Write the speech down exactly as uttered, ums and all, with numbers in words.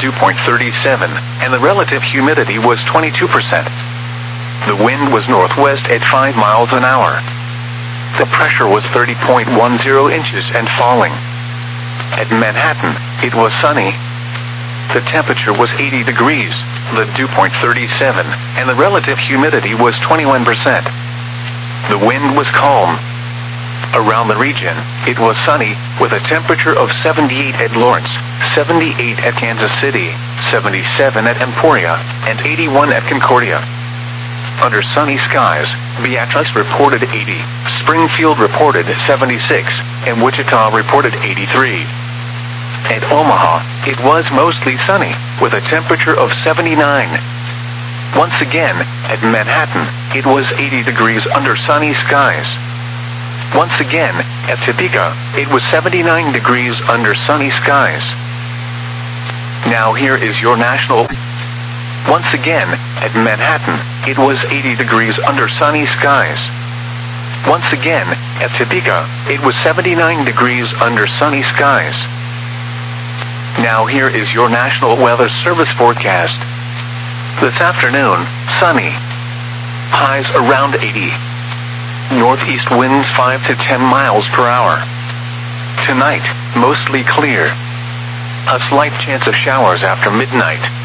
dew point thirty-seven, and the relative humidity was twenty-two percent. The wind was northwest at five miles an hour. The pressure was thirty point one zero inches and falling. At Manhattan, it was sunny. The temperature was eighty degrees, the dew point thirty-seven, and the relative humidity was twenty-one percent. The wind was calm. Around the region, it was sunny, with a temperature of seventy-eight at Lawrence, seventy-eight at Kansas City, seventy-seven at Emporia, and eighty-one at Concordia. Under sunny skies, Beatrice reported eighty, Springfield reported seventy-six, and Wichita reported eighty-three. At Omaha, it was mostly sunny, with a temperature of seventy-nine. Once again, at Manhattan, it was eighty degrees under sunny skies. Once again, at Topeka, it was seventy-nine degrees under sunny skies. Now here is your national. Once again, at Manhattan, it was eighty degrees under sunny skies. Once again, at Topeka, it was seventy-nine degrees under sunny skies. Now here is your National Weather Service forecast. This afternoon, sunny. Highs around eighty. Northeast winds five to ten miles per hour. Tonight, mostly clear. A slight chance of showers after midnight.